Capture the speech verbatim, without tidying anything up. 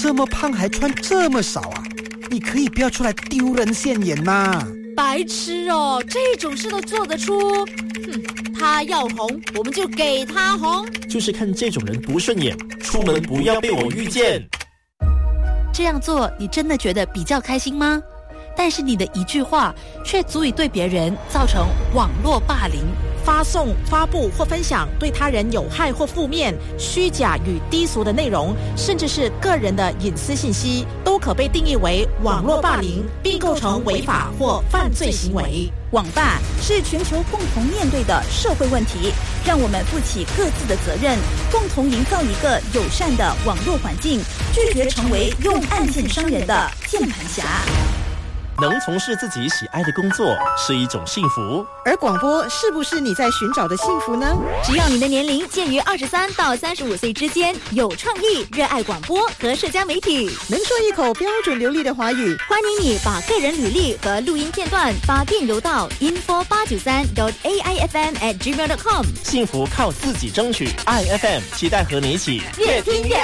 这么胖还穿这么少啊？你可以不要出来丢人现眼吗？ 白痴哦，这种事都做得出。哼，他要红，我们就给他红。 就是看这种人不顺眼，出门不要被我遇见。 这样做，你真的觉得比较开心吗？但是你的一句话，却足以对别人造成网络霸凌。 发送、发布或分享对他人有害或负面、虚假与低俗的内容，甚至是个人的隐私信息，都可被定义为网络霸凌，并构成违法或犯罪行为。 网霸是全球共同面对的社会问题，让我们负起各自的责任，共同营造一个友善的网络环境，拒绝成为用案件伤人的键盘侠。 能从事自己喜爱的工作是一种幸福， 而广播是不是你在寻找的幸福呢？ 只要你的年龄介于二十三到三十五岁之间，有创意、热爱广播和社交媒体， 能说一口标准流利的华语， 欢迎你把个人履历和录音片段发电邮到 info 八九三 dot a i f m at gmail dot com。 幸福靠自己争取，爱 F M 期待和你一起越听越